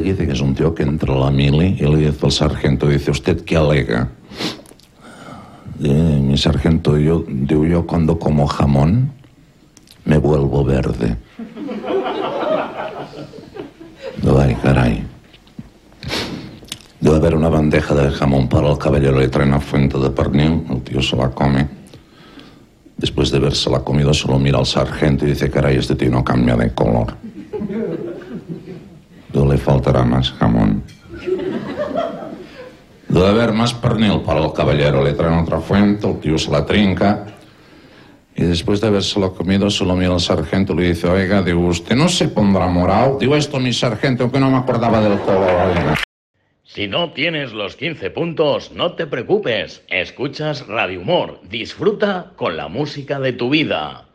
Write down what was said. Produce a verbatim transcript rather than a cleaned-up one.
dice que es un tío que entra a la mili y le dice al sargento, dice, ¿usted qué alega? Y mi sargento, yo, digo, yo cuando como jamón me vuelvo verde. Digo, ay, caray. Debe haber una bandeja de jamón para el caballero, le traen una fuente de pernil, el tío se la come. Después de haberse la comido, solo mira al sargento y dice, caray, este tío no cambia de color. Digo, le faltará más jamón. Debe haber más pernil para el caballero, le traen otra fuente, el tío se la trinca. Y después de habérselo comido, solo mira al sargento y le dice, oiga, digo, ¿usted no se pondrá morado? Digo, esto, mi sargento, que no me acordaba del color, oiga. Si no tienes los quince puntos, no te preocupes. Escuchas Radio Humor. Disfruta con la música de tu vida.